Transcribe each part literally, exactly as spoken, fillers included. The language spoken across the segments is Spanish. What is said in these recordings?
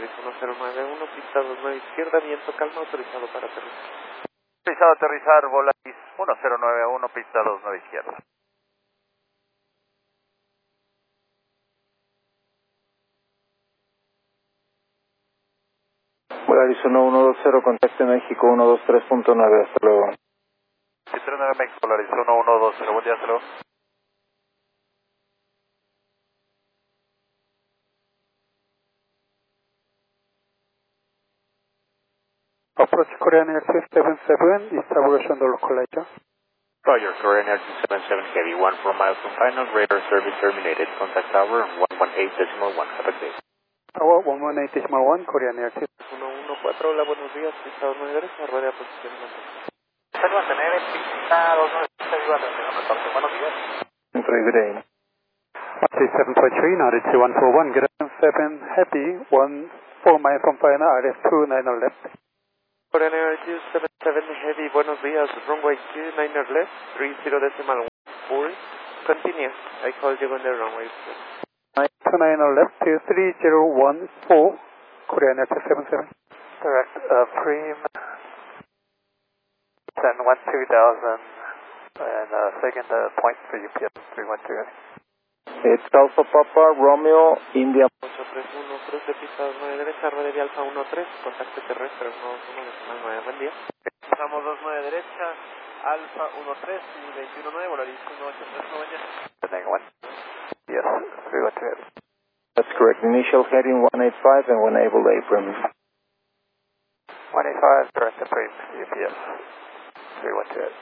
Volaris uno cero nueve uno, pista dos nueve izquierda, viento calma, autorizado para aterrizar. Autorizado a aterrizar, Volaris uno cero nueve uno, pista dos nueve izquierda. Volaris uno uno dos cero, contacto México uno dos tres punto nueve, hasta luego. Sí, tres nueve México, Volaris uno uno dos cero, buen día, hasta luego. Approach Korean Air two seven seven, establishing the localizer. Roger, Korean Air two seven seven Heavy, one four miles from final, radar service terminated, contact tower one one eight decimal one, have a good day. Tower one one eight decimal one, Korean Air two. uno uno cuatro, hola, buenos días, pista dos nueve derecha, rueda de posición en Pista dos nueve, pista dos nueve, pista dos nueve, buenos días. Entregrey. three seven four three, altitude one four one, Korean seven Heavy, one four mile from final, R S two niner left. Korean Air two seven seven Heavy, buenos días, runway two niner left, three zero decimal one four, continue, I called you on the runway. two niner left to three zero one four, Korean Air two seven seven. Correct, uh, Prim, ten one two thousand, and uh, second uh, point for U P S three one two. It's Alpha Papa, Romeo, India. ocho tres uno, cruz de pista dos nueve derecha, rueda de Alfa uno tres, contacto terrestre uno dos uno decimal nueve, buen día. Estamos dos nueve derecha, Alfa uno tres y veintiuno nueve, Volaris uno ocho tres nueve, buen one. Yes, three one two. That's correct. Initial heading one eight five and one able Abram. one eight five, direct to Prim, U P S three one two.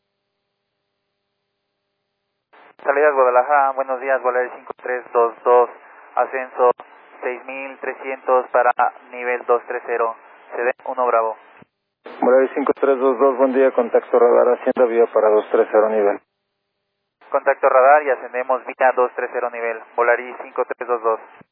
Salidas Guadalajara, buenos días, Volaris cinco tres dos dos, ascenso seis mil trescientos para nivel dos tres cero, C D uno Bravo. Volaris cinco tres dos dos, buen día, contacto radar, haciendo vía para dos tres cero nivel. Contacto radar y ascendemos vía dos tres cero nivel, Volaris cinco tres dos dos.